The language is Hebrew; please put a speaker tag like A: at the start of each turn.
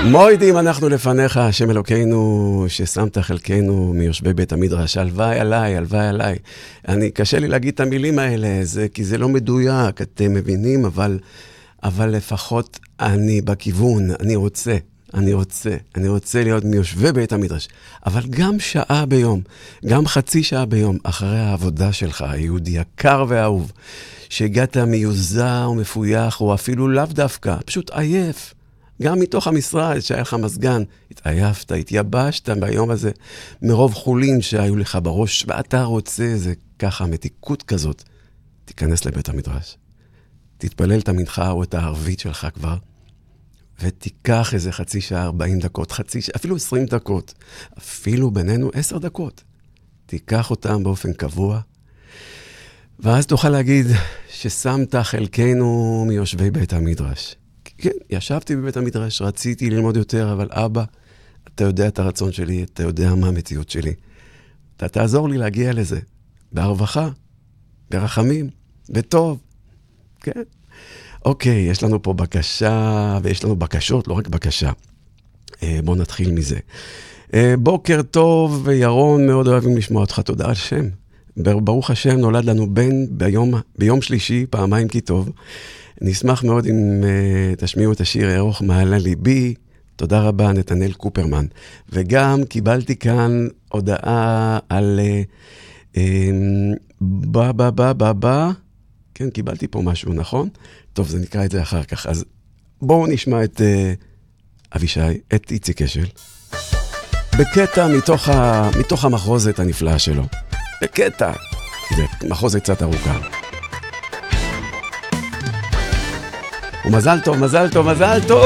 A: מוידים אנחנו לפניך, השם אלוקינו, ששמת חלקנו מיושבי בית המדרש, הלוואי עליי, הלוואי עליי. קשה לי להגיד את המילים האלה, כי זה לא מדויק, אתם מבינים, אבל לפחות אני בכיוון, אני רוצה להיות מיושבי בית המדרש. אבל גם שעה ביום, גם חצי שעה ביום, אחרי העבודה שלך, היהודי יקר ואהוב, שהגעת מיוזע ומפויח, או אפילו לאו דווקא, פשוט עייף. גם מתוך המשרד שהיה לך מזגן, התעייפת, התייבשת ביום הזה, מרוב חולין שהיו לך בראש, ואתה רוצה איזה ככה מתיקות כזאת, תיכנס לבית המדרש. תתפלל את המנחה או את הערבית שלך כבר, ותיקח איזה חצי שעה, 40 דקות, חצי שעה, אפילו 20 דקות, אפילו בינינו 10 דקות. תיקח אותם באופן קבוע, ואז תוכל להגיד ששמת חלקנו מיושבי בית המדרש. כן, ישבתי בבית המדרש, רציתי ללמוד יותר, אבל אבא, אתה יודע את הרצון שלי, אתה יודע מה המציאות שלי. אתה תעזור לי להגיע לזה, בהרווחה, ברחמים, בטוב. כן? אוקיי, יש לנו פה בקשה, ויש לנו בקשות, לא רק בקשה. בואו נתחיל מזה. בוקר טוב, ירון, מאוד אוהבים לשמוע אותך, תודה על שם. ברוך השם, נולד לנו בן ביום שלישי, פעמיים כי טוב. נשמח מאוד אם תשמיעו את השיר ארוך מעלה ליבי. תודה רבה, נתנאל קופרמן. וגם קיבלתי כאן הודעה על כן, קיבלתי פה משהו, נכון? טוב, זה נקרא את זה אחר כך. אז בואו נשמע את אבישי, את איציק אשל, בקטע מתוך המחרוזת הנפלאה שלו. בקטע, זה מחרוזת קצת ארוכה. ומזל טוב, מזל טוב, מזל טוב!